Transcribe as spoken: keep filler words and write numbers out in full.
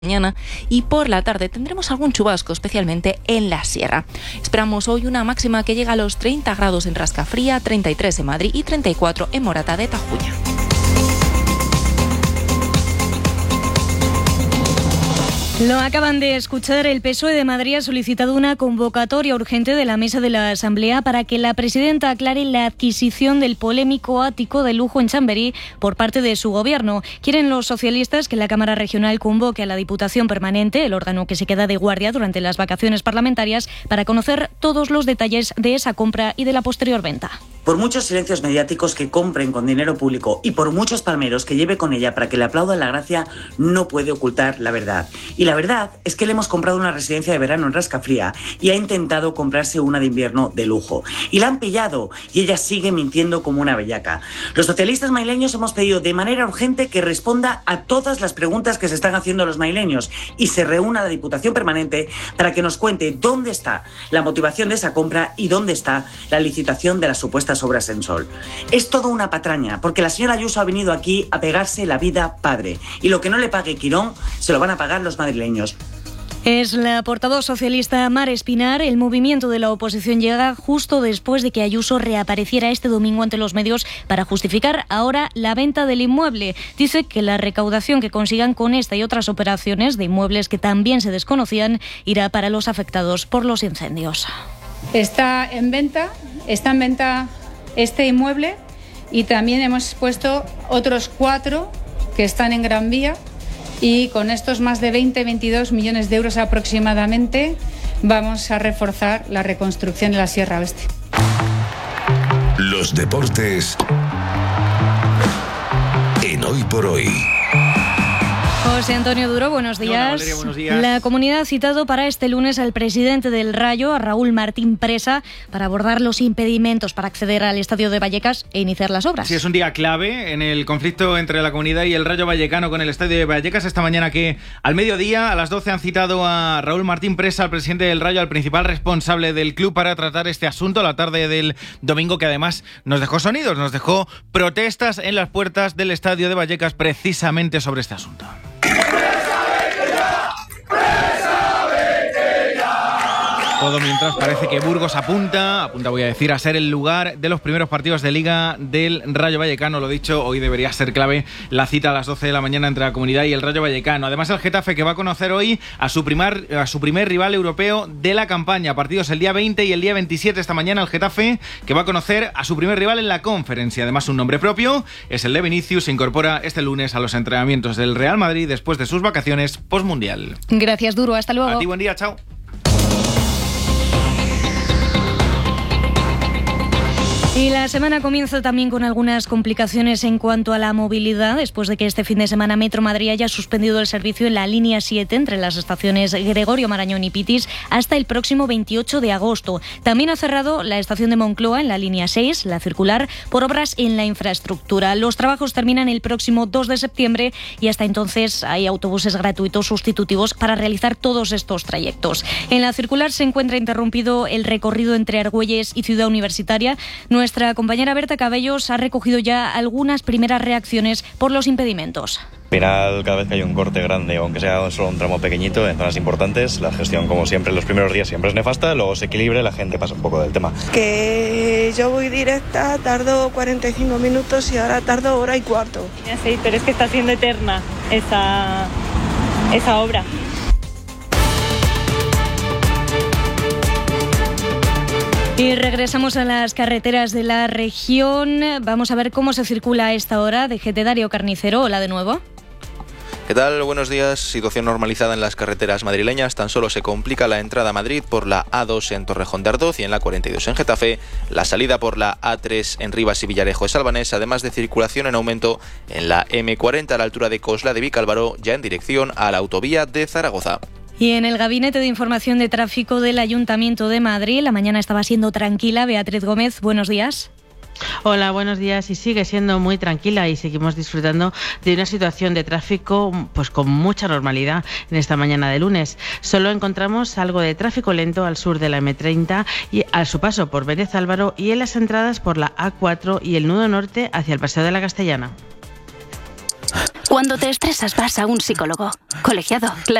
mañana y por la tarde tendremos algún chubasco, especialmente en la sierra. Esperamos hoy una máxima que llega a los treinta grados en Rascafría, treinta y tres en Madrid y treinta y cuatro en Morata de Tajuña. Lo acaban de escuchar. El P S O E de Madrid ha solicitado una convocatoria urgente de la mesa de la Asamblea para que la presidenta aclare la adquisición del polémico ático de lujo en Chamberí por parte de su gobierno. Quieren los socialistas que la Cámara Regional convoque a la Diputación Permanente, el órgano que se queda de guardia durante las vacaciones parlamentarias, para conocer todos los detalles de esa compra y de la posterior venta. Por muchos silencios mediáticos que compren con dinero público y por muchos palmeros que lleve con ella para que le aplaudan la gracia, no puede ocultar la verdad. Y la verdad es que le hemos comprado una residencia de verano en Rascafría y ha intentado comprarse una de invierno de lujo. Y la han pillado y ella sigue mintiendo como una bellaca. Los socialistas maileños hemos pedido de manera urgente que responda a todas las preguntas que se están haciendo los maileños y se reúna la Diputación Permanente para que nos cuente dónde está la motivación de esa compra y dónde está la licitación de las supuestas obras en Sol. Es todo una patraña, porque la señora Ayuso ha venido aquí a pegarse la vida padre, y lo que no le pague Quirón se lo van a pagar los madrileños. Es la portavoz socialista Mar Espinar. El movimiento de la oposición llega justo después de que Ayuso reapareciera este domingo ante los medios para justificar ahora la venta del inmueble. Dice que la recaudación que consigan con esta y otras operaciones de inmuebles que también se desconocían irá para los afectados por los incendios. Está en venta, está en venta este inmueble y también hemos puesto otros cuatro que están en Gran Vía y con estos más de veinte, veintidós millones de euros aproximadamente vamos a reforzar la reconstrucción de la Sierra Oeste. Los deportes en Hoy por Hoy. José Antonio Duro, buenos días. Hola, Valeria, buenos días. La comunidad ha citado para este lunes al presidente del Rayo, a Raúl Martín Presa, para abordar los impedimentos para acceder al estadio de Vallecas e iniciar las obras. Sí, es un día clave en el conflicto entre la comunidad y el Rayo Vallecano con el estadio de Vallecas. Esta mañana que al mediodía, a las doce, han citado a Raúl Martín Presa, al presidente del Rayo, al principal responsable del club, para tratar este asunto la tarde del domingo, que además nos dejó sonidos, nos dejó protestas en las puertas del estadio de Vallecas precisamente sobre este asunto. Todo mientras parece que Burgos apunta, apunta voy a decir, a ser el lugar de los primeros partidos de Liga del Rayo Vallecano. Lo dicho, hoy debería ser clave la cita a las doce de la mañana entre la comunidad y el Rayo Vallecano. Además, el Getafe, que va a conocer hoy a su primer, a su primer rival europeo de la campaña. Partidos el día veinte y el día veintisiete. Esta mañana el Getafe, que va a conocer a su primer rival en la Conference. Además, un nombre propio es el de Vinicius. Se incorpora este lunes a los entrenamientos del Real Madrid después de sus vacaciones postmundial. Gracias, Duro. Hasta luego. A ti, buen día. Chao. Y la semana comienza también con algunas complicaciones en cuanto a la movilidad, después de que este fin de semana Metro Madrid haya suspendido el servicio en la línea siete entre las estaciones Gregorio Marañón y Pitis hasta el próximo veintiocho de agosto. También ha cerrado la estación de Moncloa en la línea seis, la circular, por obras en la infraestructura. Los trabajos terminan el próximo dos de septiembre y hasta entonces hay autobuses gratuitos sustitutivos para realizar todos estos trayectos. En la circular se encuentra interrumpido el recorrido entre Argüelles y Ciudad Universitaria. Nuestra compañera Berta Cabellos ha recogido ya algunas primeras reacciones por los impedimentos. Al final, cada vez que hay un corte grande, aunque sea solo un tramo pequeñito en zonas importantes, la gestión, como siempre, los primeros días siempre es nefasta, luego se equilibra y la gente pasa un poco del tema. Que yo voy directa, tardo cuarenta y cinco minutos y ahora tardo hora y cuarto. Sí, pero es que está siendo eterna esa, esa obra. Y regresamos a las carreteras de la región. Vamos a ver cómo se circula a esta hora. D G T Darío Carnicero, hola de nuevo. ¿Qué tal? Buenos días. Situación normalizada en las carreteras madrileñas. Tan solo se complica la entrada a Madrid por la A dos en Torrejón de Ardoz y en la cuarenta y dos en Getafe. La salida por la A tres en Rivas y Villarejo de Salvanés, además de circulación en aumento en la eme cuarenta a la altura de Cosla de Vicálvaro, ya en dirección a la autovía de Zaragoza. Y en el Gabinete de Información de Tráfico del Ayuntamiento de Madrid, la mañana estaba siendo tranquila. Beatriz Gómez, buenos días. Hola, buenos días. Y sigue siendo muy tranquila y seguimos disfrutando de una situación de tráfico pues con mucha normalidad en esta mañana de lunes. Solo encontramos algo de tráfico lento al sur de la eme treinta y a su paso por Vélez Álvaro y en las entradas por la a cuatro y el nudo norte hacia el Paseo de la Castellana. Cuando te estresas vas a un psicólogo. Colegiado, claro.